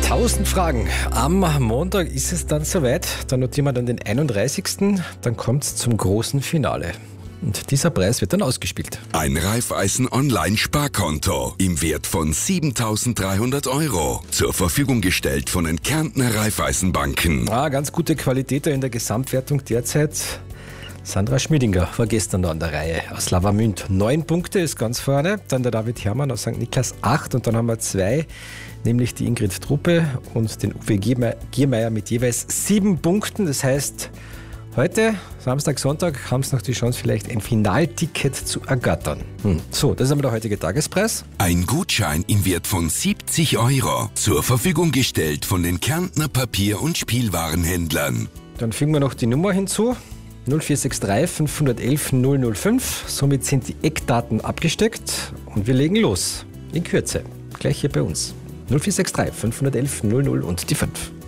1000 Fragen. Am Montag ist es dann soweit. Dann notieren wir dann den 31. Dann kommt es zum großen Finale. Und dieser Preis wird dann ausgespielt. Ein Raiffeisen-Online-Sparkonto im Wert von 7.300 € zur Verfügung gestellt von den Kärntner Raiffeisenbanken. Ganz gute Qualität in der Gesamtwertung derzeit. Sandra Schmiedinger war gestern noch an der Reihe aus Lavamünd. 9 Punkte ist ganz vorne. Dann der David Herrmann aus St. Niklas 8. Und dann haben wir 2, nämlich die Ingrid Truppe und den Uwe Giermeier mit jeweils 7 Punkten. Das heißt, heute, Samstag, Sonntag, haben Sie noch die Chance, vielleicht ein Finalticket zu ergattern. So, das ist aber der heutige Tagespreis. Ein Gutschein im Wert von 70 € zur Verfügung gestellt von den Kärntner Papier- und Spielwarenhändlern. Dann fügen wir noch die Nummer hinzu. 0463 511 005. Somit sind die Eckdaten abgesteckt und wir legen los. In Kürze. Gleich hier bei uns. 0463 511 00 und die 5.